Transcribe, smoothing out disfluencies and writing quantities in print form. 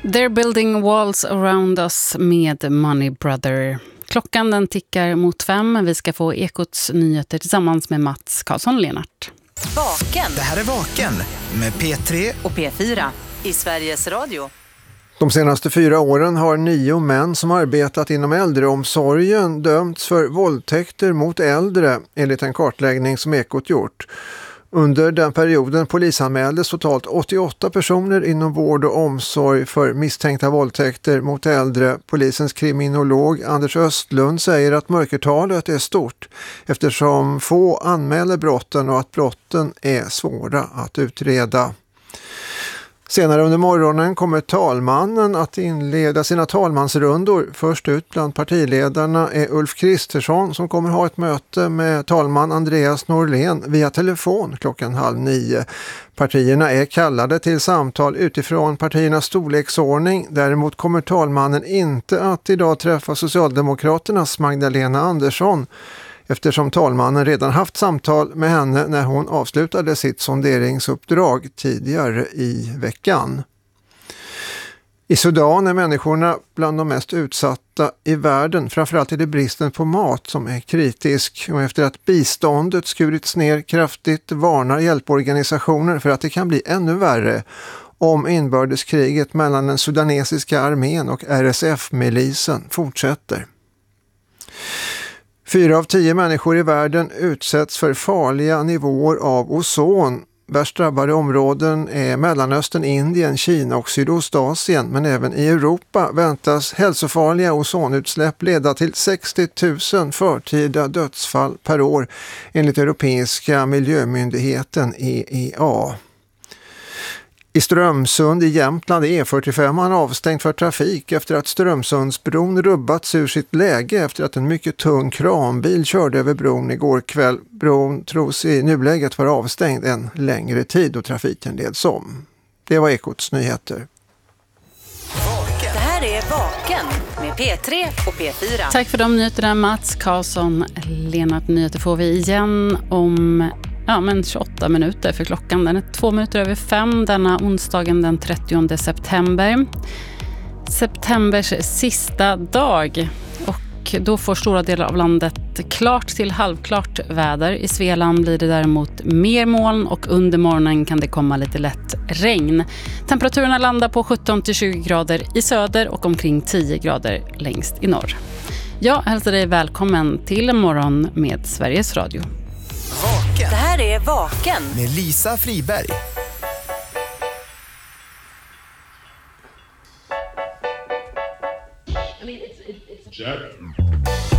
They're building walls around us med Money Brother. Klockan den tickar mot 5. Vi ska få Ekots nyheter tillsammans med Mats Karlsson-Lenart. Vaken. Det här är Vaken med P3 och P4 i Sveriges Radio. De senaste 4 åren har 9 män som arbetat inom äldreomsorgen dömts för våldtäkter mot äldre enligt en kartläggning som Ekot gjort. Under den perioden polisanmäldes totalt 88 personer inom vård och omsorg för misstänkta våldtäkter mot äldre. Polisens kriminolog Anders Östlund säger att mörkertalet är stort eftersom få anmäler brotten och att brotten är svåra att utreda. Senare under morgonen kommer talmannen att inleda sina talmansrundor. Först ut bland partiledarna är Ulf Kristersson som kommer ha ett möte med talman Andreas Norlén via telefon klockan 8:30. Partierna är kallade till samtal utifrån partiernas storleksordning. Däremot kommer talmannen inte att idag träffa Socialdemokraternas Magdalena Andersson eftersom talmannen redan haft samtal med henne när hon avslutade sitt sonderingsuppdrag tidigare i veckan. I Sudan är människorna bland de mest utsatta i världen. Framförallt är det bristen på mat som är kritisk. Och efter att biståndet skurits ner kraftigt varnar hjälporganisationer för att det kan bli ännu värre om inbördeskriget mellan den sudanesiska armén och RSF-milisen fortsätter. 4 av 10 människor i världen utsätts för farliga nivåer av ozon. Värst drabbade områden är Mellanöstern, Indien, Kina och Sydostasien. Men även i Europa väntas hälsofarliga ozonutsläpp leda till 60 000 förtida dödsfall per år enligt Europeiska miljömyndigheten EEA. I Strömsund i Jämtland är E45 avstängt för trafik efter att Strömsundsbron rubbats ur sitt läge efter att en mycket tung kranbil körde över bron igår kväll. Bron tros i nuläget vara avstängd en längre tid och trafiken leds om. Det var Ekots nyheter. Det här är Vaken med P3 och P4. Tack för de nyheterna, Mats Karlsson-Lenart. Nyheter får vi igen om 28 minuter, för klockan den är 2 minuter över 5 denna onsdagen den 30 september. Septembers sista dag, och då får stora delar av landet klart till halvklart väder. I Svealand blir det däremot mer moln och under morgonen kan det komma lite lätt regn. Temperaturerna landar på 17-20 grader i söder och omkring 10 grader längst i norr. Jag hälsar dig välkommen till en morgon med Sveriges Radio. Vaken. Det här är Vaken Med Lisa Friberg. Jack.